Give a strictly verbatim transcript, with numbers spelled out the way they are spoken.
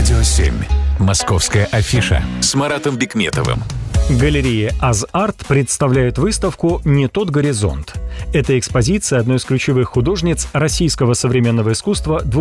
Радио семь. Московская афиша с Маратом Бикметовым. Галерея «Аз-Арт» представляет выставку «Не тот горизонт». Это экспозиция одной из ключевых художниц российского современного искусства